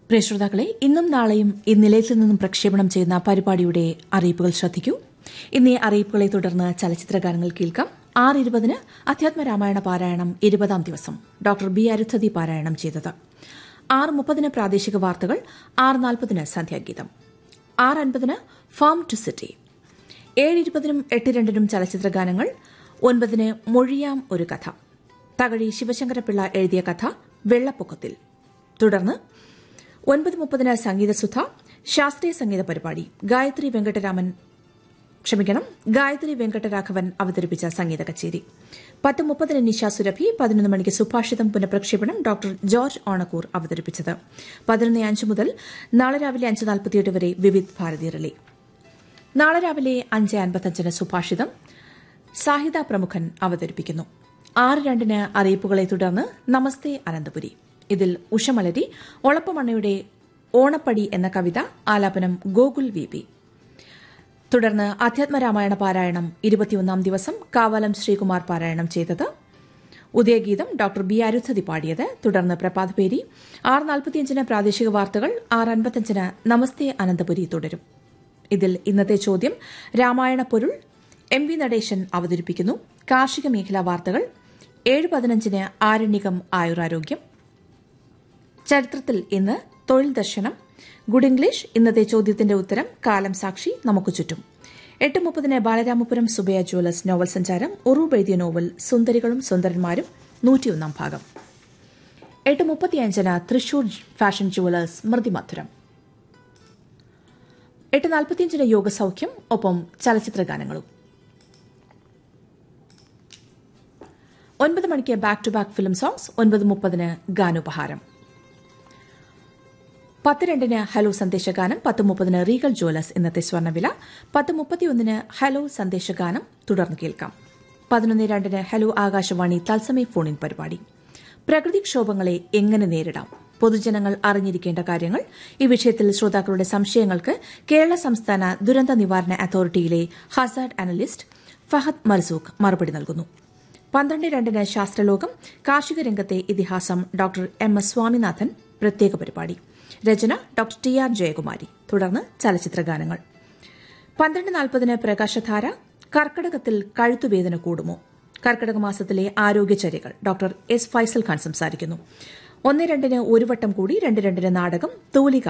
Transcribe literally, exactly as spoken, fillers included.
പ്രിയ ശ്രോതാക്കളെ, ഇന്നും നാളെയും ഈ നിലയത്തിൽ നിന്നും പ്രക്ഷേപണം ചെയ്യുന്ന പരിപാടിയുടെ അറിയിപ്പുകൾ ശ്രദ്ധിക്കൂ. ഇന്നീ അറിയിപ്പുകളെ തുടർന്ന് ചലച്ചിത്ര ഗാനങ്ങൾ കേൾക്കാം. ആറ് ഇരുപതിന് അധ്യാത്മരാമായണ പാരായണം ഇരുപതാം ദിവസം ഡോക്ടർ ബി അരുന്ധതി പാരായണം ചെയ്തത്. ആറ് മുപ്പതിന് പ്രാദേശിക വാർത്തകൾ. ആറ് നാൽപ്പതിന് സന്ധ്യാഗീതം. ആറ് അൻപതിന് ഫാം ടു സിറ്റി. ഏഴ് ഇരുപതിനും എട്ട് രണ്ടിനും ചലച്ചിത്ര ഗാനങ്ങൾ. ഒൻപതിന് മൊഴിയാം ഒരു കഥ. തകഴി ശിവശങ്കരപിള്ള എഴുതിയ കഥ വെള്ളപ്പൊക്കത്തിൽ. തുടർന്ന് ഒൻപത് മുപ്പതിന് സംഗീതസുധ, ശാസ്ത്രീയ സംഗീത പരിപാടി. ഗായത്രി വെങ്കട്ടരാമൻ ക്ഷമിക്കണം ഗായത്രി വെങ്കട്ടരാഘവൻ അവതരിപ്പിച്ച സംഗീത കച്ചേരി. പത്ത് മുപ്പതിന് നിശ സുരഭി. പതിനൊന്ന് മണിക്ക് സുഭാഷിതം പുനഃപ്രക്ഷേപണം. ഡോക്ടർ ജോർജ് ഓണക്കൂർ അവതരിപ്പിച്ചത്. പതിനൊന്ന് അഞ്ച് മുതൽ നാളെ രാവിലെ അഞ്ച് നാൽപ്പത്തിയെട്ട് വരെ വിവിധ് ഭാരതി റിലേ. നാളെ രാവിലെ അഞ്ച് അൻപത്തഞ്ചിന് സുഭാഷിതം സാഹിത പ്രമുഖൻ അവതരിപ്പിക്കുന്നു. ആറ് രണ്ടിന് അറിയിപ്പുകളെ തുടർന്ന് നമസ്തേ അനന്തപുരി. ഇതിൽ ഉഷമലരി ഒളപ്പമണ്ണയുടെ ഓണപ്പടി എന്ന കവിത ആലാപനം ഗോകുൽ വി പി. തുടർന്ന് അധ്യാത്മരാമായണ പാരായണം ഇരുപത്തിയൊന്നാം ദിവസം കാവാലം ശ്രീകുമാർ പാരായണം ചെയ്തത്. ഉദയഗീതം ഡോക്ടർ ബി അരുന്ധതി പാടിയത്. തുടർന്ന് പ്രഭാതപേരി. ആറ് നാൽപ്പത്തിയഞ്ചിന് പ്രാദേശിക വാർത്തകൾ. ആറ് അൻപത്തഞ്ചിന് നമസ്തേ അനന്തപുരി തുടരും. ഇതിൽ ഇന്നത്തെ ചോദ്യം രാമായണ പൊരുൾ എം വി നടേശൻ അവതരിപ്പിക്കുന്നു. കാർഷിക മേഖലാ വാർത്തകൾ. ഏഴ് പതിനഞ്ചിന് ആരണ്യകം ആയുരാരോഗ്യം. ചരിത്രത്തിൽ ഇന്ന് തൊഴിൽ ദർശനം. Good English. ഇന്നത്തെ ചോദ്യത്തിന്റെ ഉത്തരം കാലം സാക്ഷി നമുക്ക് ചുറ്റും. എട്ട് മുപ്പതിന് ബാലരാമപുരം സുബയ ജ്വല്ലേഴ്സ് നോവൽ സഞ്ചാരം. ഉറൂബ് എഴുതിയ നോവൽ സുന്ദരികളും സുന്ദരന്മാരും നൂറ്റിയൊന്നാം ഭാഗം. എട്ട് മുപ്പത്തിയഞ്ചിന് തൃശൂർ ഫാഷൻ ജ്വല്ലേഴ്സ് സ്മൃതിമധുരം. എട്ട് നാൽപ്പത്തിയഞ്ചിന് യോഗസൌഖ്യം. ഒപ്പം ചലച്ചിത്ര ഗാനങ്ങളും. ഒൻപത് മണിക്ക് back to back film songs. ഒൻപത് മുപ്പതിന് ഗാനോപഹാരം. പത്ത് രണ്ടിന് ഹലോ സന്ദേശഗാനം. പത്ത് മുപ്പതിന് റീഗൽ ജ്വല്ലേഴ്സ് ഇന്നത്തെ സ്വർണ്ണവില. പത്ത് മുപ്പത്തിയൊന്നിന് ഹലോ സന്ദേശഗാനം തുടർന്ന് കേൾക്കാം. പതിനൊന്ന് രണ്ടിന് ഹലോ ആകാശവാണി തത്സമയ ഫോണിൻ പരിപാടി. പ്രകൃതിക്ഷോഭങ്ങളെ എങ്ങനെ നേരിടാം, പൊതുജനങ്ങൾ അറിഞ്ഞിരിക്കേണ്ട കാര്യങ്ങൾ. ഈ വിഷയത്തിൽ ശ്രോതാക്കളുടെ സംശയങ്ങൾക്ക് കേരള സംസ്ഥാന ദുരന്ത നിവാരണ അതോറിറ്റിയിലെ ഹസാർഡ് അനലിസ്റ്റ് ഫഹദ് മർസൂഖ് മറുപടി നൽകുന്നു. പന്ത്രണ്ട് രണ്ടിന് ശാസ്ത്രലോകം. കാർഷിക രംഗത്തെ ഇതിഹാസം ഡോക്ടർ എം എസ് സ്വാമിനാഥൻ പ്രത്യേക പരിപാടി. രചന ഡോക്ടർ ടി ആർ ജയകുമാരി. തുടർന്ന് ചലച്ചിത്ര ഗാനങ്ങൾ. പന്ത്രണ്ട് നാൽപ്പതിന് പ്രകാശധാര. കർക്കിടകത്തിൽ കഴുത്തുവേദന കൂടുമോ, കർക്കിടക മാസത്തിലെ ആരോഗ്യചര്യകൾ. ഡോക്ടർ എസ് ഫൈസൽ ഖാൻ സംസാരിക്കുന്നു. ഒന്ന് രണ്ടിന് ഒരു വട്ടം കൂടി. രണ്ട് രണ്ടിന് നാടകം തൂലിക